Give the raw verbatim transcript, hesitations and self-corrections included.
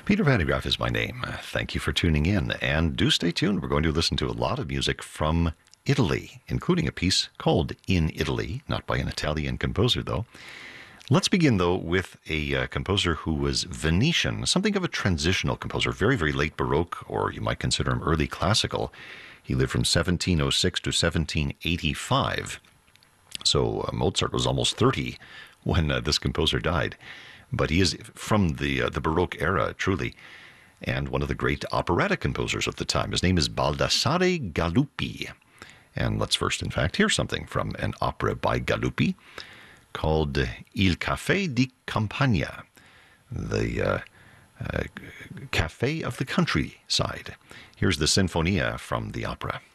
Peter Van de Graaff is my name. Thank you for tuning in, and do stay tuned. We're going to listen to a lot of music from Italy, including a piece called In Italy, not by an Italian composer, though. Let's begin, though, with a uh, composer who was Venetian, something of a transitional composer, very, very late Baroque, or you might consider him early classical. He lived from seventeen oh six to seventeen eighty-five. So uh, Mozart was almost thirty when uh, this composer died. But he is from the uh, the Baroque era, truly, and one of the great operatic composers of the time. His name is Baldassare Galuppi. And let's first, in fact, hear something from an opera by Galuppi called Il Café di Campagna, the uh, uh, cafe of the countryside. Here's the Sinfonia from the opera.